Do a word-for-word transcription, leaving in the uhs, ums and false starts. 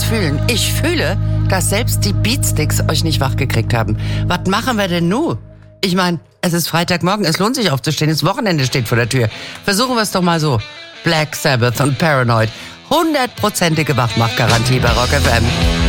fühlen? Ich fühle, dass selbst die Beatsticks euch nicht wachgekriegt haben. Was machen wir denn nun? Ich meine, es ist Freitagmorgen, es lohnt sich aufzustehen, das Wochenende steht vor der Tür. Versuchen wir es doch mal so. Black Sabbath und Paranoid. Hundertprozentige Wachmachgarantie bei Rock F M.